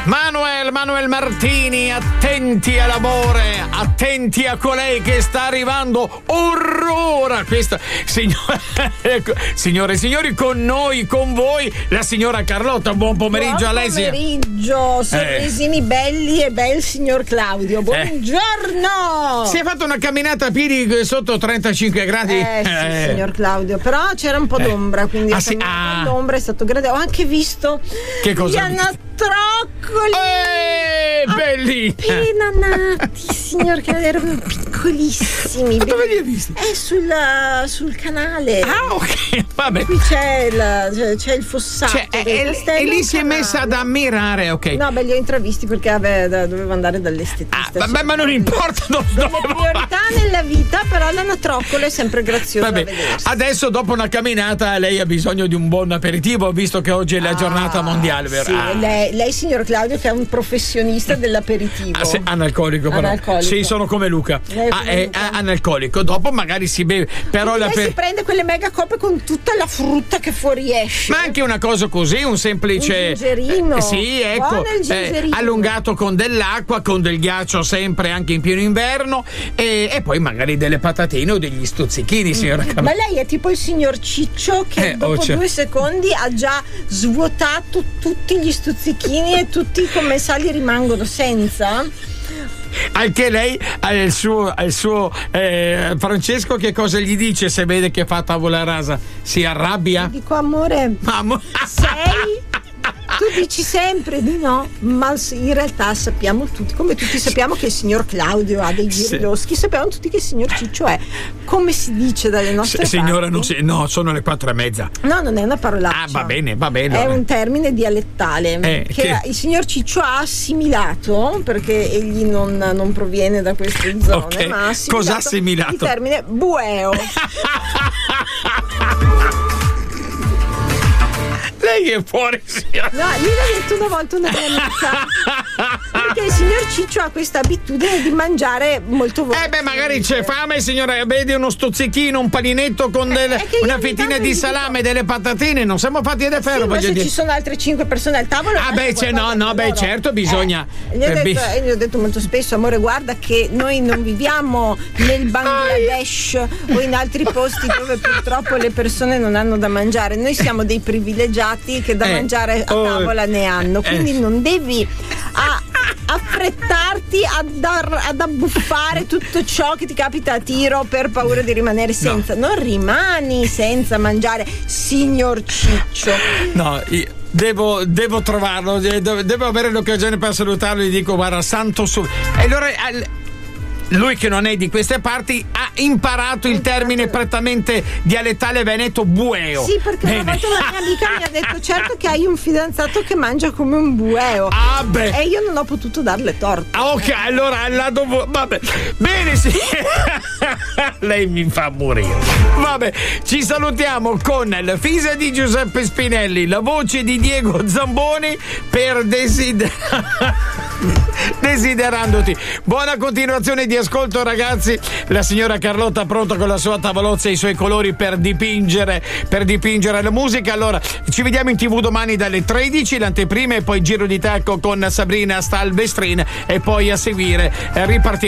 Manuel Martini, attenti all'amore, attenti a colei che sta arrivando orrora. Questa signore e signori, con noi, con voi, la signora Carlotta. Buon pomeriggio a lei. Buon pomeriggio, sorrisini belli e bel signor Claudio. Buongiorno. Si è fatto una camminata a piedi sotto 35 gradi. Sì, signor Claudio, però c'era un po' d'ombra, quindi l'ombra è stato grande. Ho anche visto che cosa? Gli anatroccoli. Belli. Appena nati, signor Claudio, erano piccolissimi. Ma dove li hai visti? Sul canale. Ah, ok, vabbè. Qui c'è il fossato. E lì si è messa ad ammirare, ok. No, li ho intravisti perché doveva andare dall'estetista. Ma non importa. Le priorità nella vita, però l'anatroccolo è sempre grazioso da vedersi. Adesso, dopo una camminata, lei ha bisogno di un buon aperitivo, visto che oggi è la giornata mondiale, vero? Sì, lei, signor Claudio, che è un professionista dell'aperitivo. Analcolico, però. Sì, sono come Luca. È analcolico. Dopo magari si beve, però lei si prende quelle mega coppe con tutta la frutta che fuoriesce. Ma anche una cosa così, un semplice gingerino. Sì, ecco, allungato con dell'acqua, con del ghiaccio sempre, anche in pieno inverno, e poi magari delle patatine o degli stuzzichini, signora Carlotta. Ma lei è tipo il signor Ciccio che dopo 2 secondi ha già svuotato tutti gli stuzzichini e tutti i commensali rimangono senza? Anche lei al suo Francesco che cosa gli dice se vede che fa tavola rasa? Si arrabbia? Dico, amore, sei? Tu dici sempre di no, ma in realtà sappiamo tutti, come tutti sappiamo che il signor Claudio ha dei giri loschi, sappiamo tutti che il signor Ciccio è, come si dice dalle nostre parti. Signora, no, sono le 4:30. No, non è una parolaccia. Ah, va bene. È un termine dialettale che il signor Ciccio ha assimilato, perché egli non proviene da queste zone, ma ha assimilato. Cosa ha assimilato? Il termine bueo. Lei è fuori, signora. No, lui l'ha detto una volta una mia amica. Perché il signor Ciccio ha questa abitudine di mangiare molto volentieri. Magari c'è fame, signora, vede uno stuzzichino, un paninetto con una fettina di salame, delle patatine, non siamo fatti da ferro. Sì, ma se ci sono altre 5 persone al tavolo. Certo, bisogna. Gli ho detto molto spesso, amore, guarda che noi non viviamo nel Bangladesh o in altri posti dove purtroppo le persone non hanno da mangiare. Noi siamo dei privilegiati che da mangiare a tavola ne hanno, quindi non devi affrettarti ad abbuffare tutto ciò che ti capita a tiro per paura di rimanere senza. Non rimani senza mangiare, signor Ciccio. No, devo trovarlo, devo avere l'occasione per salutarlo. Gli dico, guarda, santo su. E allora lui, che non è di queste parti, ha imparato il termine prettamente dialettale veneto bueo. Sì, perché una volta una mia amica mi ha detto, certo che hai un fidanzato che mangia come un bueo. E io non ho potuto darle torto. Ok, allora la dovevo. Vabbè, bene, sì. Lei mi fa morire. Vabbè, ci salutiamo con la fisa di Giuseppe Spinelli, la voce di Diego Zamboni per desiderandoti. Buona continuazione di ascolto, ragazzi. La signora Carlotta pronta con la sua tavolozza e i suoi colori per dipingere la musica. Allora, ci vediamo in TV domani dalle 13, l'anteprima, e poi giro di tacco con Sabrina Stalvestrin, e poi a seguire ripartiremo